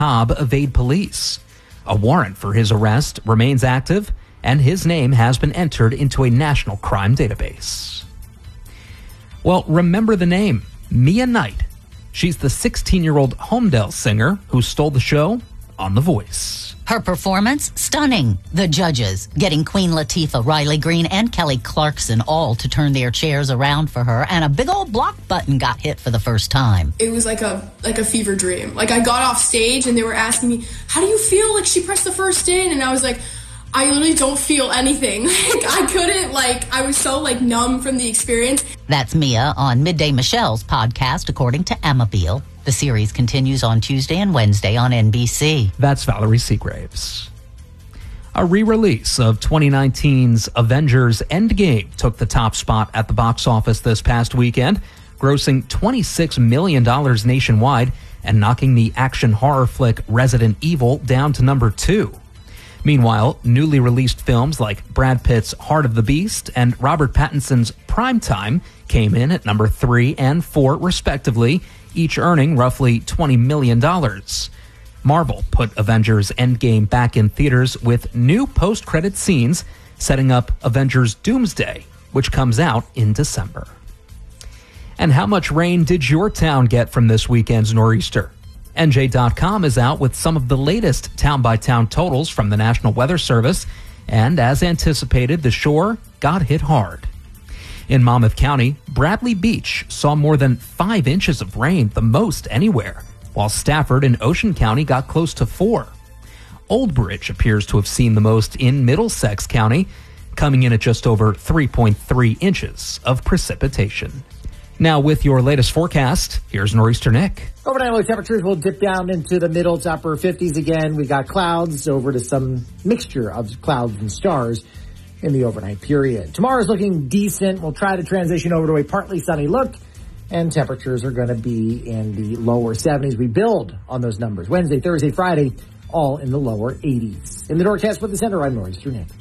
Cobb evade police. A warrant for his arrest remains active, and his name has been entered into a national crime database. Well, remember the name, Mia Knight. She's the 16-year-old Homedale singer who stole the show on The Voice. Her performance, stunning. The judges getting Queen Latifah, Riley Green, and Kelly Clarkson all to turn their chairs around for her, and a big old block button got hit for the first time. It was like a fever dream. Like, I got off stage and they were asking me, how do you feel? Like, she pressed the first in, and I was like, I literally don't feel anything. Like, I couldn't, I was so, numb from the experience. That's Mia on Midday Michelle's podcast, according to Emma Beale. The series continues on Tuesday and Wednesday on NBC. That's Valerie Seagraves. A re-release of 2019's Avengers Endgame took the top spot at the box office this past weekend, grossing $26 million nationwide and knocking the action horror flick Resident Evil down to number 2. Meanwhile, newly released films like Brad Pitt's Heart of the Beast and Robert Pattinson's Primetime came in at number 3 and 4, respectively, each earning roughly $20 million. Marvel put Avengers Endgame back in theaters with new post-credit scenes, setting up Avengers Doomsday, which comes out in December. And how much rain did your town get from this weekend's nor'easter? NJ.com is out with some of the latest town-by-town totals from the National Weather Service, and as anticipated, the shore got hit hard. In Monmouth County, Bradley Beach saw more than 5 inches of rain, the most anywhere, while Stafford and Ocean County got close to 4. Old Bridge appears to have seen the most in Middlesex County, coming in at just over 3.3 inches of precipitation. Now with your latest forecast, here's Nor'easter Nick. Overnight low temperatures will dip down into the middle to upper 50s again. We got clouds over to some mixture of clouds and stars in the overnight period. Tomorrow's looking decent. We'll try to transition over to a partly sunny look, and temperatures are going to be in the lower 70s. We build on those numbers. Wednesday, Thursday, Friday, all in the lower 80s. In the Norcast with the Center, I'm Nor'easter Nick.